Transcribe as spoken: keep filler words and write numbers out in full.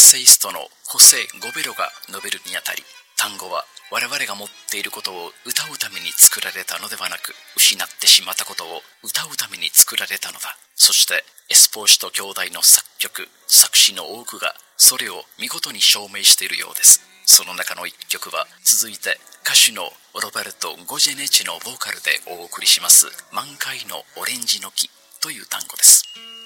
セイストのホセ・ゴベロが述べるにあたり、単語は我々が持っていることを歌うために作られたのではなく、失ってしまったことを歌うために作られたのだ。そしてエスポーシュト兄弟の作曲作詞の多くがそれを見事に証明しているようです。その中の一曲は、続いて歌手のロベルト・ゴジェネチのボーカルでお送りします、満開のオレンジの木という単語です。